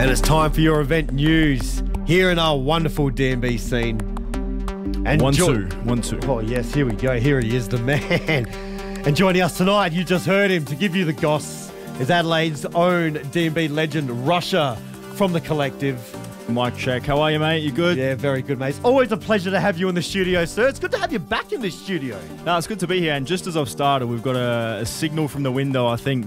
And it's time for your event news here in our wonderful D&B scene. And 1-2. Oh, yes, here we go. Here he is, the man. And joining us tonight, you just heard him, to give you the goss, is Adelaide's own D&B legend, Russia, from the Collective. Mic check. How are you, mate? You good? Yeah, very good, mate. It's always a pleasure to have you in the studio, sir. It's good to have you back in the studio. No, it's good to be here. And just as I've started, we've got a signal from the window. I think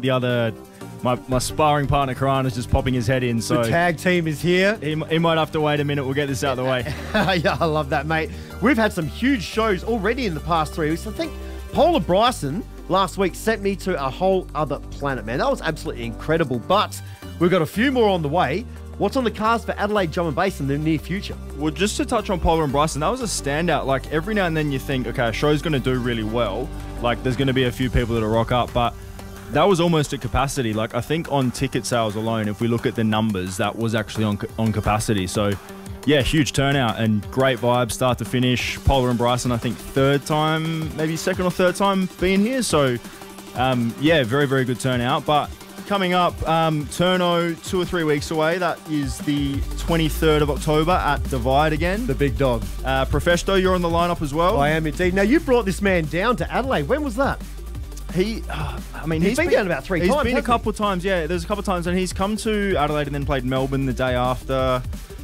my sparring partner, Karan, is just popping his head in. So the tag team is here. He might have to wait a minute. We'll get this out of the way. Yeah, I love that, mate. We've had some huge shows already in the past 3 weeks. I think Polar Bryson last week sent me to a whole other planet, man. That was absolutely incredible. But we've got a few more on the way. What's on the cards for Adelaide Drum and Bass in the near future? Well, just to touch on Polar and Bryson, that was a standout. Like, every now and then you think, okay, a show's going to do really well. Like, there's going to be a few people that'll rock up, but that was almost at capacity. Like, I think on ticket sales alone, if we look at the numbers, that was actually on capacity. So, yeah, huge turnout and great vibes start to finish. Polar and Bryson, I think third time, maybe second or third time being here. So, yeah, very, very good turnout. But coming up, Turno 2 or 3 weeks away. That is the 23rd of October at Divide again. The big dog. Profesto, you're on the lineup as well. I am indeed. Now, you brought this man down to Adelaide. When was that? He's been down about 3 times. He's been a couple of times, yeah. There's a couple of times, and he's come to Adelaide and then played Melbourne the day after.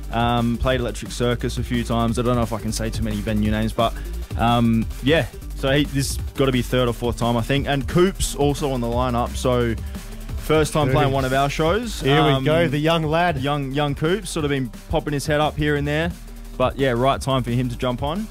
Played Electric Circus a few times. I don't know if I can say too many venue names, but yeah. So this got to be third or fourth time, I think. And Coops also on the lineup. So first time playing one of our shows. Here we go, the young lad. Young Coops, sort of been popping his head up here and there. But yeah, right time for him to jump on.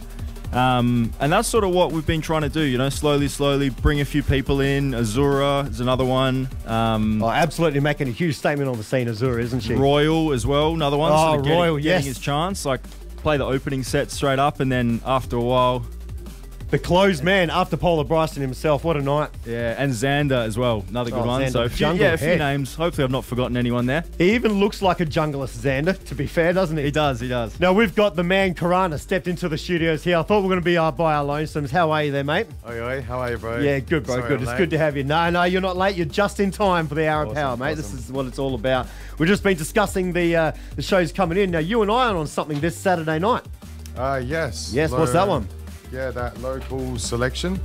And that's sort of what we've been trying to do, you know, slowly bring a few people in. Azura is another one. Absolutely making a huge statement on the scene, Azura, isn't she? Royal as well, another one. Oh, sort of Royal, getting his chance. Like, play the opening set straight up, and then after a while, the closed man after Polar Bryson himself. What a night. Yeah, and Xander as well. Another good one. Xander, So, a few names. Hopefully I've not forgotten anyone there. He even looks like a junglist, Xander, to be fair, doesn't he? He does. Now, we've got the man, Karana, stepped into the studios here. I thought we were going to be by our lonesomes. How are you there, mate? Oi, how are you, bro? Yeah, good, bro. Sorry, good. It's good to have you. No, you're not late. You're just in time for the Hour of Power, mate. This is what it's all about. We've just been discussing the shows coming in. Now, you and I are on something this Saturday night. Yes. Yes, what's that one? Yeah, that local selection,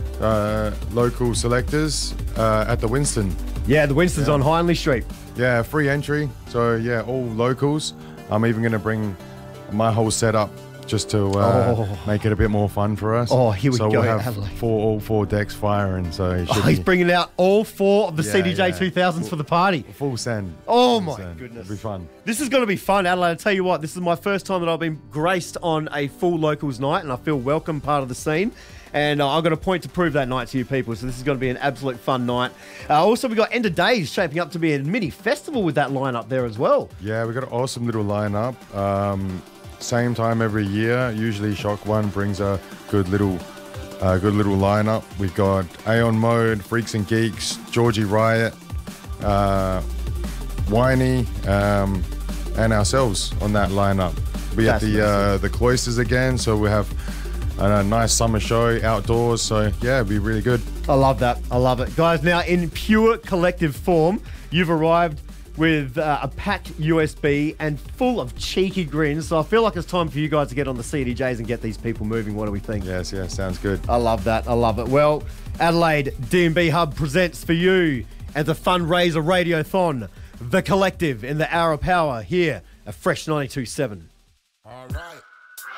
local selectors at the Winston. Yeah, the Winston's on Hindley Street. Yeah, free entry. So yeah, all locals. I'm even going to bring my whole setup just to make it a bit more fun for us. Oh, here we go. We'll have all four decks firing. So he's bringing out all 4 of the CDJ 2000s for the party. Full send. Oh my goodness. It'll be fun. This is going to be fun, Adelaide. I'll tell you what, this is my first time that I've been graced on a full locals night, and I feel welcome, part of the scene. And I've got a point to prove that night to you people. So this is going to be an absolute fun night. Also, we've got End of Days shaping up to be a mini festival with that lineup there as well. Yeah, we've got an awesome little lineup. Same time every year. Usually Shock One brings a good little lineup. We've got Aeon Mode, Freaks and Geeks, Georgie Riot, Whiny, and ourselves on that lineup. We at the Cloisters again, so we have a nice summer show outdoors. So yeah, it'll be really good. I love that. I love it, guys. Now, in pure collective form, you've arrived with a packed USB and full of cheeky grins. So I feel like it's time for you guys to get on the CDJs and get these people moving. What do we think? Yes, sounds good. I love that. I love it. Well, Adelaide D&B Hub presents for you as a fundraiser radiothon, The Collective in the Hour of Power here at Fresh 92.7. All right.